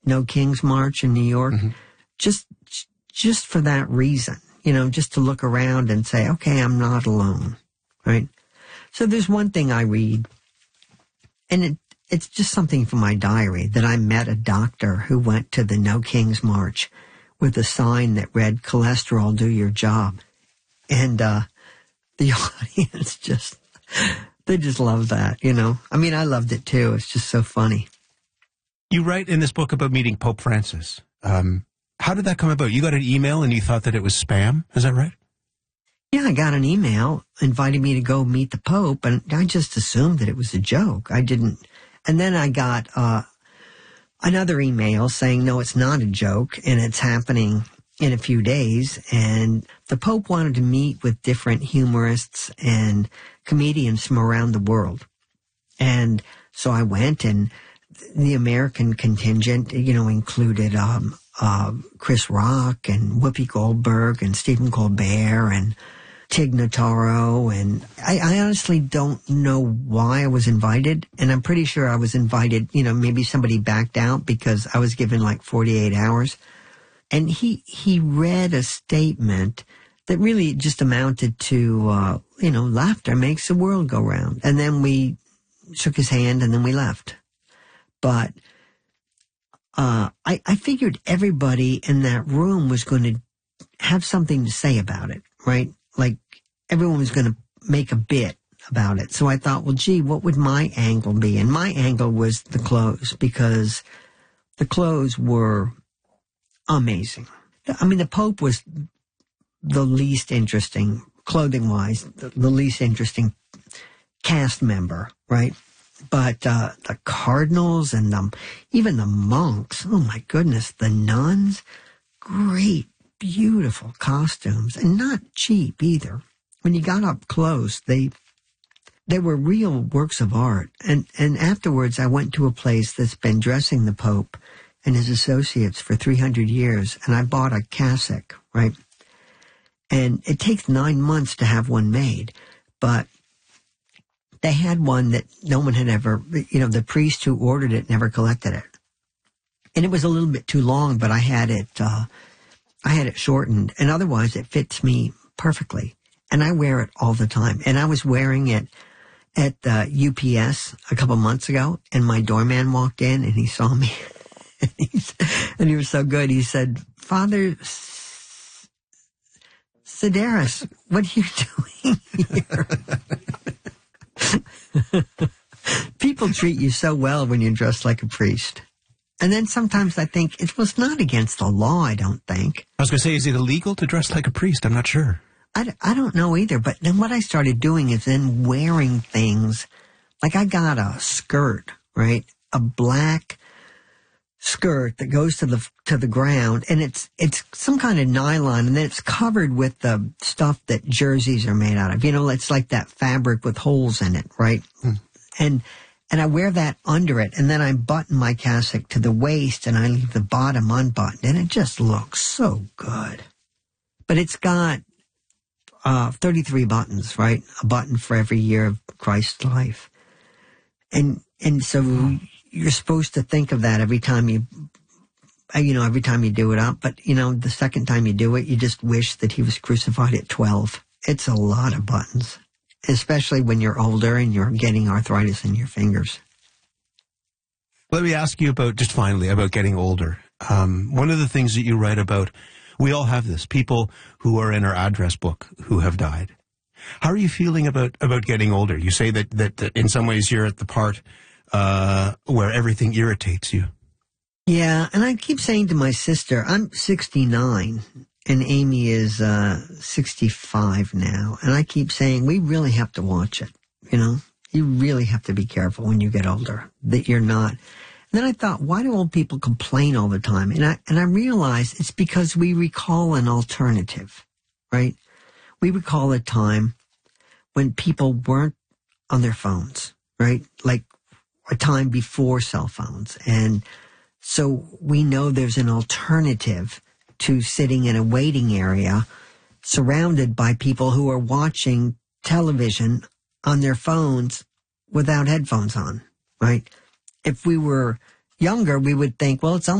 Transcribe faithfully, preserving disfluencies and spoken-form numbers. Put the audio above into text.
No King's March in New York, mm-hmm. just just for that reason, you know, just to look around and say, okay, I'm not alone, right? So there's one thing I read, and it, it's just something from my diary, that I met a doctor who went to the No King's March with a sign that read, cholesterol, do your job. And uh, the audience just, they just love that, you know. I mean, I loved it too. It's just so funny. You write in this book about meeting Pope Francis. Um, how did that come about? You got an email and you thought that it was spam? Is that right? Yeah, I got an email inviting me to go meet the Pope, and I just assumed that it was a joke. I didn't. And then I got uh, another email saying, no, it's not a joke, and it's happening in a few days. And the Pope wanted to meet with different humorists and comedians from around the world. And so I went, and the American contingent, you know, included um, uh, Chris Rock and Whoopi Goldberg and Stephen Colbert and Tig Notaro. And I, I honestly don't know why I was invited. And I'm pretty sure I was invited, you know, maybe somebody backed out because I was given like forty-eight hours. And he, he read a statement that really just amounted to, uh, you know, laughter makes the world go round. And then we shook his hand and then we left. But uh, I, I figured everybody in that room was going to have something to say about it, right? Like everyone was going to make a bit about it. So I thought, well, gee, what would my angle be? And my angle was the clothes, because the clothes were amazing. I mean, the Pope was the least interesting, clothing-wise, the, the least interesting cast member, right? But uh, the cardinals and the, even the monks, oh my goodness, the nuns, great, beautiful costumes, and not cheap either. When you got up close, they they were real works of art. And, and afterwards, I went to a place that's been dressing the Pope and his associates for three hundred years, and I bought a cassock, right? And it takes nine months to have one made, but they had one that no one had ever, you know, the priest who ordered it never collected it. And it was a little bit too long, but I had it, uh, I had it shortened, and otherwise it fits me perfectly. And I wear it all the time. And I was wearing it at the U P S a couple months ago, and my doorman walked in and he saw me. and, he's, and he was so good. He said, Father Sedaris, what are you doing here? People treat you so well when you're dressed like a priest. And then sometimes I think it was not against the law, I don't think. I was going to say, is it illegal to dress like a priest? I'm not sure. I, I don't know either. But then what I started doing is then wearing things. Like I got a skirt, right? A black skirt that goes to the to the ground, and it's it's some kind of nylon, and then it's covered with the stuff that jerseys are made out of. You know, it's like that fabric with holes in it, right? Mm. And and I wear that under it, and then I button my cassock to the waist, and I leave the bottom unbuttoned, and it just looks so good. But it's got uh, thirty-three buttons, right? A button for every year of Christ's life, and and so. Mm. You're supposed to think of that every time you, you know, every time you do it up. But, you know, the second time you do it, you just wish that he was crucified at twelve. It's a lot of buttons, especially when you're older and you're getting arthritis in your fingers. Let me ask you about, just finally, about getting older. Um, one of the things that you write about, we all have this, people who are in our address book who have died. How are you feeling about, about getting older? You say that, that, that in some ways you're at the part Uh, where everything irritates you. Yeah, and I keep saying to my sister, I'm sixty-nine, and Amy is uh, sixty-five now, and I keep saying, we really have to watch it, you know? You really have to be careful when you get older, that you're not. And then I thought, why do old people complain all the time? And I, and I realized it's because we recall an alternative, right? We recall a time when people weren't on their phones, right? Like, a time before cell phones. And so we know there's an alternative to sitting in a waiting area surrounded by people who are watching television on their phones without headphones on, right? If we were younger, we would think, well, it's only